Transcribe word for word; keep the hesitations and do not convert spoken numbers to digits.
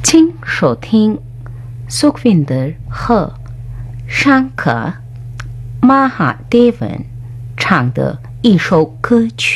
请收听苏克宾德和尚克马哈迪文唱的一首歌曲。